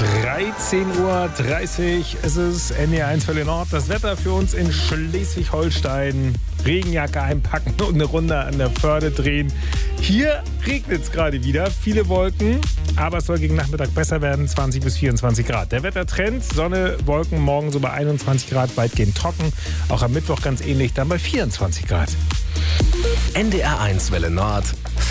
13:30 Uhr ist es, NDR1 Welle Nord. Das Wetter für uns in Schleswig-Holstein. Regenjacke einpacken und eine Runde an der Förde drehen. Hier regnet es gerade wieder, viele Wolken, aber es soll gegen Nachmittag besser werden, 20 bis 24 Grad. Der Wettertrend, Sonne, Wolken, morgen so bei 21 Grad, weitgehend trocken. Auch am Mittwoch ganz ähnlich, dann bei 24 Grad. NDR1 Welle Nord.